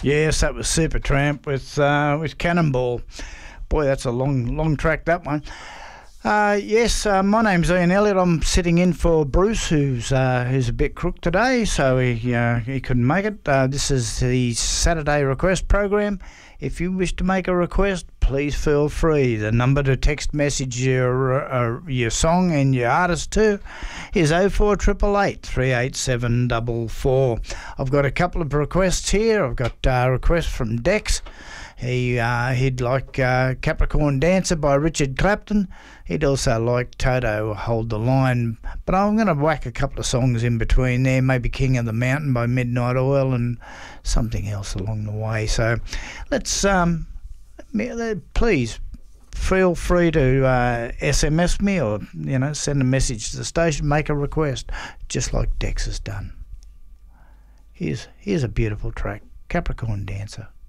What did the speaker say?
Yes, that was Supertramp with Cannonball. Boy, that's a long track, that one. Yes, my name's Ian Elliott. I'm sitting in for Bruce, who's a bit crook today, so he couldn't make it. This is the Saturday request program. If you wish to make a request, please feel free. The number to text message your song and your artist to is 04888 387 444. I've got a couple of requests here. I've got a request from Dex. He'd like Capricorn Dancer by Richard Clapton. He'd also like Toto, Hold the Line. But I'm going to whack a couple of songs in between there, maybe King of the Mountain by Midnight Oil and something else along the way. So let's, please feel free to SMS me or, send a message to the station, make a request, just like Dex has done. Here's a beautiful track, Capricorn Dancer.